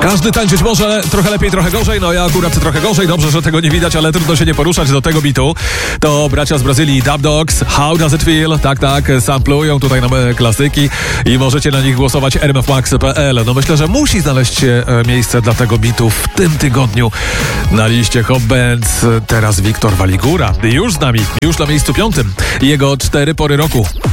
Każdy tańczyć może trochę lepiej, trochę gorzej. No ja akurat trochę gorzej, dobrze, że tego nie widać, ale trudno się nie poruszać do tego bitu. To bracia z Brazylii Dub Dogs, How Does It Feel? Tak, samplują tutaj nam klasyki i możecie na nich głosować rmfmax.pl. No myślę, że musi znaleźć się miejsce dla tego bitu w tym tygodniu na liście Hot Bands. Teraz Wiktor Waligura, już z nami, już na miejscu 5. Jego 4 pory roku.